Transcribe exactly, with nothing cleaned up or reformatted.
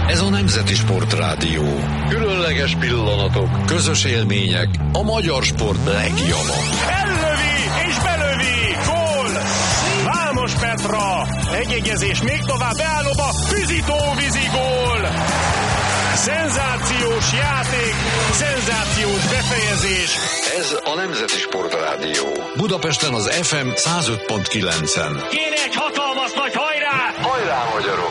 Ez a Nemzeti Sportrádió. Különleges pillanatok, közös élmények, a magyar sport legjobb. Ellövi és belövi! Gól! Vámos Petra! Egyegyezés még tovább beállóba, Fizitó vízi gól! Szenzációs játék, szenzációs befejezés. Ez a Nemzeti Sportrádió. Budapesten az ef em száz öt pont kilencen. Kéne egy hatalmas nagy hajrá! Hajrá, magyarok!